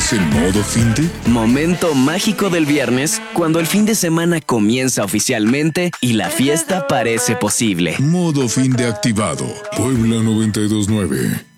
¿Es el modo finde? Momento mágico del viernes, cuando el fin de semana comienza oficialmente y la fiesta parece posible. Modo finde activado. Puebla 92.9.